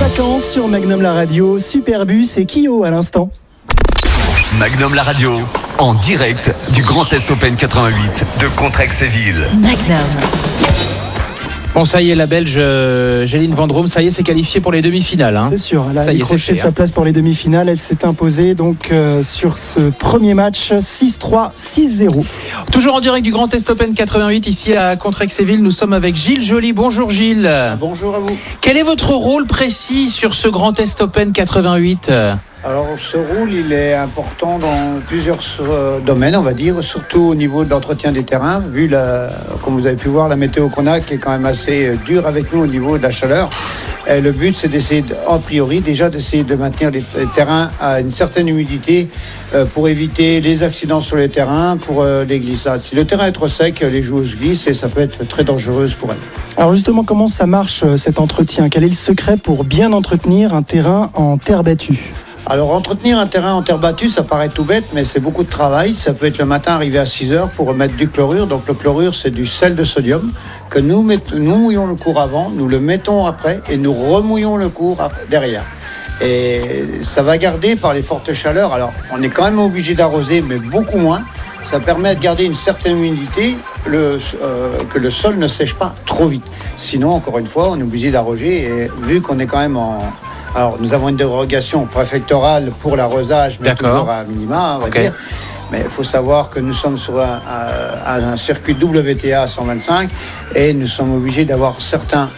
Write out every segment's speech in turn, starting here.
vacances sur Magnum la radio, Superbus et Kyo à l'instant. Magnum la radio, en direct du Grand Est Open 88 de Contrexéville. Magnum. Bon, ça y est, la Belge Géline Vendroom, ça y est, c'est qualifié pour les demi-finales. Hein. C'est sûr, elle a Ça y est, décroché c'est fait, sa place pour les demi-finales. Elle s'est imposée donc sur ce premier match 6-3, 6-0. Toujours en direct du Grand Est Open 88, ici à Contrexéville. Nous sommes avec Gilles Joly. Bonjour Gilles. Bonjour à vous. Quel est votre rôle précis sur ce Grand Est Open 88 ? Alors ce rôle, il est important dans plusieurs domaines, on va dire, surtout au niveau de l'entretien des terrains, vu comme vous avez pu voir, la météo qu'on a, qui est quand même assez dure avec nous au niveau de la chaleur. Et le but, c'est d'essayer, en priori, déjà d'essayer de maintenir les terrains à une certaine humidité pour éviter les accidents sur les terrains, pour les glissades. Si le terrain est trop sec, les joueuses glissent et ça peut être très dangereux pour elles. Alors justement, comment ça marche cet entretien ? Quel est le secret pour bien entretenir un terrain en terre battue ? Alors, entretenir un terrain en terre battue, ça paraît tout bête, mais c'est beaucoup de travail. Ça peut être le matin, arriver à 6h pour remettre du chlorure. Donc, le chlorure, c'est du sel de sodium que nous mouillons le cours avant, nous le mettons après et nous remouillons le cours derrière. Et ça va garder par les fortes chaleurs. Alors, on est quand même obligé d'arroser, mais beaucoup moins. Ça permet de garder une certaine humidité, que le sol ne sèche pas trop vite. Sinon, encore une fois, on est obligé d'arroser. Et vu qu'on est quand même Alors, nous avons une dérogation préfectorale pour l'arrosage, mais toujours à minima, on va dire. Mais il faut savoir que nous sommes sur un circuit WTA 125 et nous sommes obligés d'avoir certaines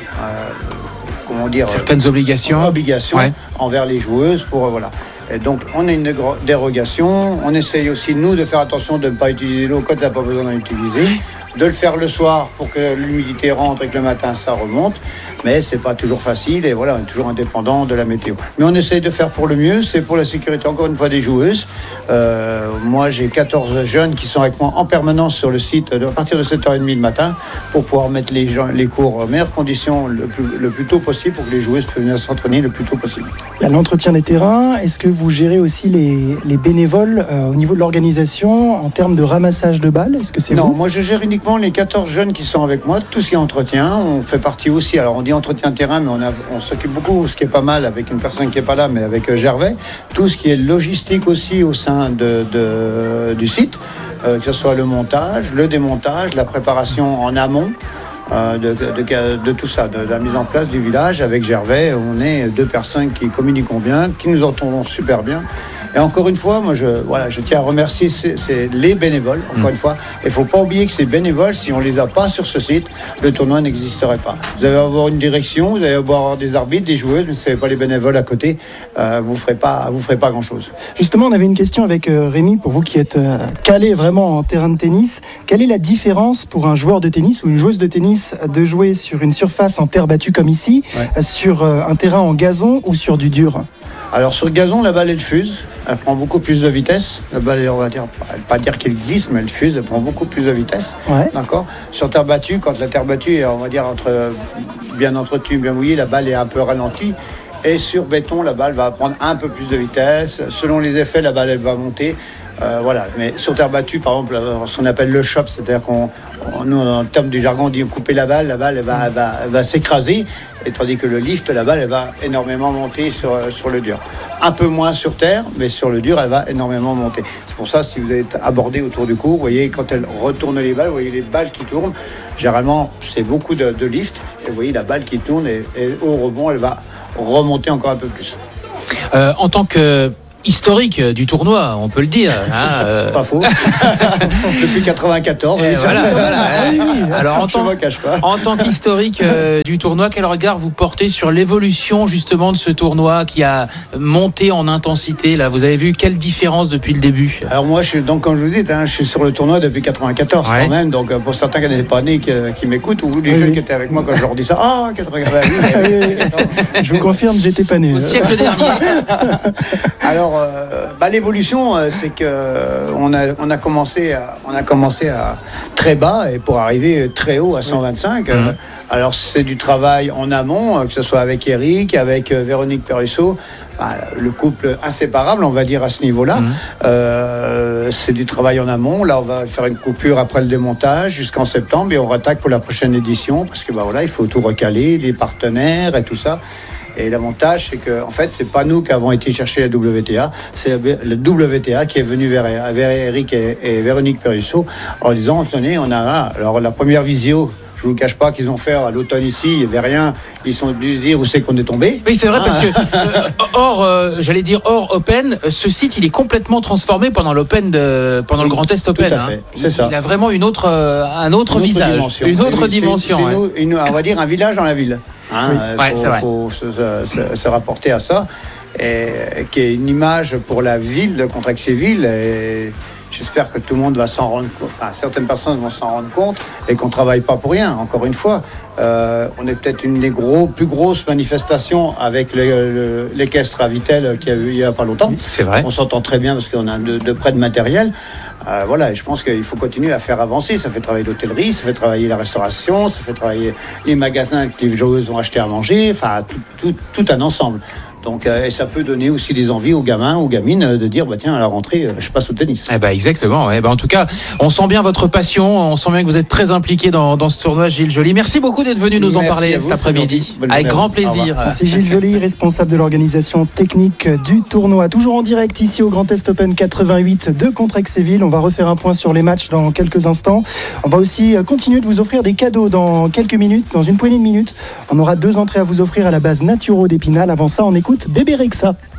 obligations envers les joueuses voilà. Et donc, on a une dérogation. On essaye aussi, nous, de faire attention de ne pas utiliser l'eau quand il n'y a pas besoin d'en utiliser. De le faire le soir pour que l'humidité rentre et que le matin, ça remonte. Mais c'est pas toujours facile et voilà, on est toujours indépendant de la météo. Mais on essaye de faire pour le mieux, c'est pour la sécurité, encore une fois, des joueuses. Moi, j'ai 14 jeunes qui sont avec moi en permanence sur le site à partir de 7h30 le matin pour pouvoir mettre les cours en meilleures conditions le plus tôt possible pour que les joueuses puissent venir s'entraîner le plus tôt possible. Il y a l'entretien des terrains. Est-ce que vous gérez aussi les bénévoles au niveau de l'organisation en termes de ramassage de balles ? Est-ce que c'est Non, vous ? moi je gère uniquement les 14 jeunes qui sont avec moi, tout ce qui est entretien. On fait partie aussi, alors on dit entretien terrain, mais on s'occupe beaucoup, ce qui est pas mal avec une personne qui n'est pas là, mais avec Gervais. Tout ce qui est logistique aussi au sein du site, que ce soit le montage, le démontage, la préparation en amont. De tout ça, de la mise en place du village avec Gervais. On est deux personnes qui communiquons bien, qui nous entendons super bien. Et encore une fois, moi, je tiens à remercier les bénévoles, encore une fois. Il ne faut pas oublier que ces bénévoles, si on ne les a pas sur ce site, le tournoi n'existerait pas. Vous allez avoir une direction, vous allez avoir des arbitres, des joueuses, mais si vous n'avez pas les bénévoles à côté, vous ferez pas grand-chose. Justement, on avait une question avec Rémi, pour vous qui êtes calé vraiment en terrain de tennis. Quelle est la différence pour un joueur de tennis ou une joueuse de tennis de jouer sur une surface en terre battue comme ici, sur un terrain en gazon ou sur du dur ? Alors sur gazon, la balle elle fuse, elle prend beaucoup plus de vitesse. La balle, on va dire, pas dire qu'elle glisse, mais elle fuse, elle prend beaucoup plus de vitesse. Ouais. D'accord. Sur terre battue, quand la terre battue est, on va dire, bien entretenue, bien mouillée, la balle est un peu ralentie. Et sur béton, la balle va prendre un peu plus de vitesse. Selon les effets, la balle elle va monter. Voilà, mais sur terre battue, par exemple, ce qu'on appelle le chop, c'est-à-dire nous, en termes du jargon, on dit couper la balle elle va s'écraser, et tandis que le lift, la balle, elle va énormément monter sur le dur. Un peu moins sur terre, mais sur le dur, elle va énormément monter. C'est pour ça, si vous êtes abordé autour du court, vous voyez, quand elle retourne les balles, vous voyez les balles qui tournent. Généralement, c'est beaucoup de lift, et vous voyez la balle qui tourne, et au rebond, elle va remonter encore un peu plus. En tant que historique du tournoi, on peut le dire. C'est pas faux. Depuis 94. Voilà. Alors, je ne me cache pas. En tant qu'historique du tournoi, quel regard vous portez sur l'évolution justement de ce tournoi qui a monté en intensité là ? Vous avez vu quelle différence depuis le début ? Alors moi, comme je vous dis, je suis sur le tournoi depuis 94 quand même. Donc pour certains qui n'étaient pas nés, qui m'écoutent, ou les jeunes qui étaient avec moi quand je leur dis ça, 94. Je vous confirme, j'étais pas né. Au siècle dernier. Alors, l'évolution, c'est que on a commencé à très bas et pour arriver très haut à 125. Alors, c'est du travail en amont, que ce soit avec Eric, avec Véronique Perrusso, le couple inséparable, on va dire, à ce niveau-là. C'est du travail en amont. Là, on va faire une coupure après le démontage jusqu'en septembre et on rattaque pour la prochaine édition parce que il faut tout recaler, les partenaires et tout ça. Et l'avantage, c'est que en fait, c'est pas nous qui avons été chercher la WTA, c'est le WTA qui est venu vers Eric et Véronique Perrusso en disant, tenez, on a là. Alors la première visio, je ne vous cache pas qu'ils ont fait à l'automne ici, il n'y avait rien. Ils sont dû se dire où c'est qu'on est tombé. Oui, c'est vrai, parce que hors Open, ce site, il est complètement transformé pendant l'Open, pendant le Grand Est Open. Tout à fait, c'est ça. Il a vraiment un autre visage, une autre dimension. C'est on va dire un village dans la ville. Il faut se rapporter à ça, et qui est une image pour la ville de Contrexéville. Et j'espère que tout le monde va s'en rendre compte, enfin, certaines personnes vont s'en rendre compte, et qu'on ne travaille pas pour rien. Encore une fois, on est peut-être une des plus grosses manifestations avec l'équestre à Vittel qu'il y a eu il n'y a pas longtemps. C'est vrai. On s'entend très bien parce qu'on a de près de matériel. Voilà, et je pense qu'il faut continuer à faire avancer. Ça fait travailler l'hôtellerie, ça fait travailler la restauration, ça fait travailler les magasins que les joueuses ont acheté à manger, enfin tout un ensemble. Donc, et ça peut donner aussi des envies aux gamins, aux gamines de dire, tiens, à la rentrée, je passe au tennis. Exactement. En tout cas, on sent bien votre passion, on sent bien que vous êtes très impliqué dans ce tournoi, Gilles Joly. Merci beaucoup d'être venu nous en parler cet après-midi. Avec grand plaisir. Merci Gilles Joly, responsable de l'organisation technique du tournoi. Toujours en direct ici au Grand Est Open 88 de Contrexéville. On va refaire un point sur les matchs dans quelques instants. On va aussi continuer de vous offrir des cadeaux dans quelques minutes, dans une poignée de minutes. On aura 2 entrées à vous offrir à la base Naturo d'Épinal. Avant ça, on écoute Bébé Rexha.